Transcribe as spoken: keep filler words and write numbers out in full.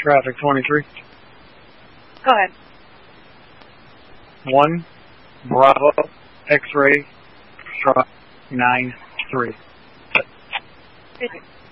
Traffic twenty-three. Go ahead. one, Bravo, X-ray, truck nine three. Good.